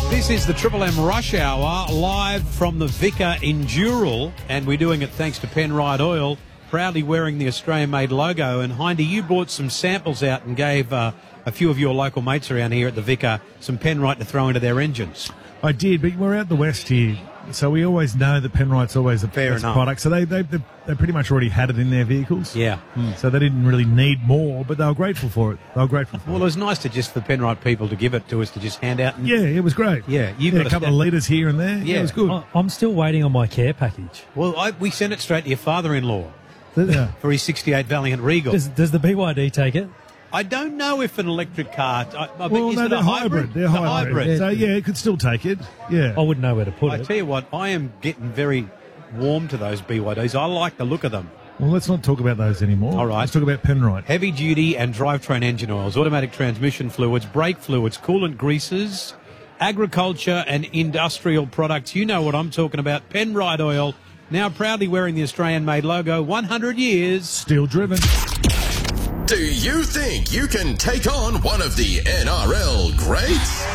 This is the Triple M Rush Hour, live from the Vicar in Dural, and we're doing it thanks to Penrite Oil, proudly wearing the Australian-made logo. And, Hindy, you brought some samples out and gave a few of your local mates around here at the Vicar some Penrite to throw into their engines. I did, but we're out the west here, so we always know that Penrite's always the best product. So they pretty much already had it in their vehicles. Yeah. So they didn't really need more, but they were grateful for it. Well, it was nice for Penrite people to give it to us to just hand out. Yeah, it was great. Yeah, got a couple of litres here and there. Yeah, it was good. I'm still waiting on my care package. Well, we sent it straight to your father-in-law for his 68 Valiant Regal. Does the BYD take it? I don't know if an electric car... they're hybrid. They're hybrid. Yeah. So, yeah, it could still take it. Yeah. I wouldn't know where to put it. I tell you what, I am getting very warm to those BYDs. I like the look of them. Well, let's not talk about those anymore. All right. Let's talk about Penrite. Heavy-duty and drivetrain engine oils, automatic transmission fluids, brake fluids, coolant greases, agriculture and industrial products. You know what I'm talking about. Penrite Oil, now proudly wearing the Australian-made logo, 100 years. Still driven. Do you think you can take on one of the NRL greats?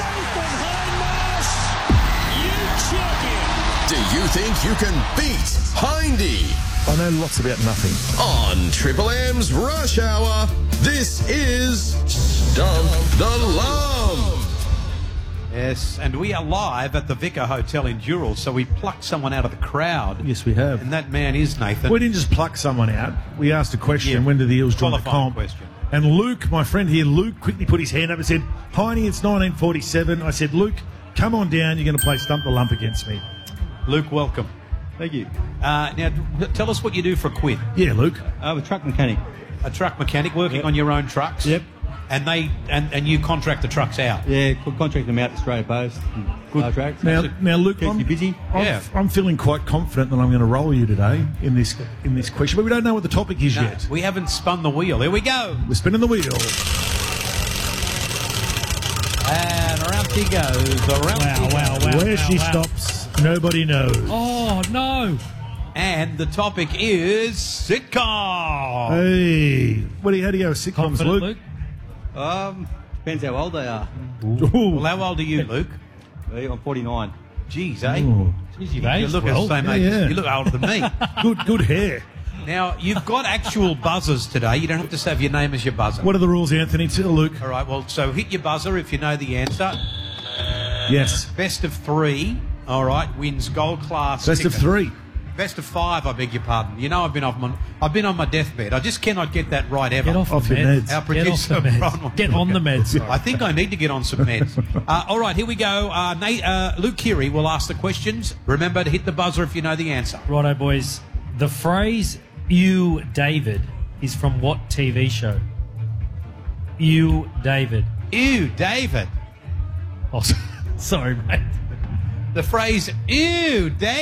Do you think you can beat Hindy? I know lots about nothing. On Triple M's Rush Hour, this is Stump the Lump. Yes, and we are live at the Vicar Hotel in Dural, so we plucked someone out of the crowd. Yes, we have. And that man is Nathan. We didn't just pluck someone out. We asked a question, when did the Eels join the comp? Question. And Luke, my friend here, Luke, quickly put his hand up and said, Hiney, it's 1947. I said, Luke, come on down. You're going to play Stump the Lump against me. Luke, welcome. Thank you. Now, tell us what you do for a quid. Yeah, Luke. I'm a truck mechanic. A truck mechanic working on your own trucks? Yep. And you contract the trucks out? Yeah, contract them out to Australia Post. Good tracks. Now, Luke, keeps you busy. I'm feeling quite confident that I'm going to roll you today in this question, but we don't know what the topic is yet. We haven't spun the wheel. Here we go. We're spinning the wheel. And around she goes. Wow. Where she stops, nobody knows. Oh, no. And the topic is sitcom. Hey, how do you go with sitcoms, Confident, Luke? Depends how old they are. Well, how old are you, Luke? I'm 49. Jeez, eh? Ooh. Jeez, you've You aged look well. the same age. Yeah. You look older than me. Good hair. Now, you've got actual buzzers today. You don't have to have your name as your buzzer. What are the rules, Anthony? Tell Luke. All right, well, so hit your buzzer if you know the answer. Yes. Best of three, all right, wins gold class Best of ticket. three. Best of five, I beg your pardon. You know I've been on my deathbed. I just cannot get that right ever. Get off Off the your meds. meds. Our Get off producer, the meds. Ron, Get on the meds. I think I need to get on some meds. All right, here we go. Luke Keary will ask the questions. Remember to hit the buzzer if you know the answer. Righto, boys. The phrase, "You, David," is from what TV show? You, David. Ew, David. Oh, sorry, mate. The phrase, ew, David.